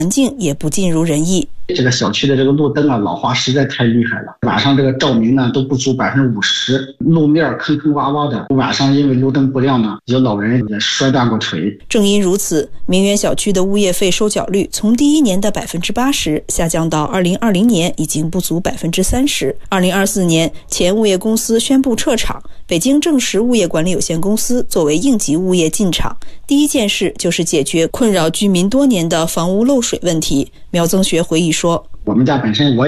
环境也不尽如人意。 这个小区的这个路灯啊，老化实在太厉害了，晚上这个照明呢都不足50%，路面坑坑洼洼的。晚上因为路灯不亮呢，有老人也摔断过腿。 正因如此，明园小区的物业费收缴率从第一年的80%下降到2020年已经不足30%。2024年，前物业公司宣布撤场，北京正实物业管理有限公司作为应急物业进场，第一件事就是解决困扰居民多年的房屋漏水问题。苗增学回忆说， 我们家本身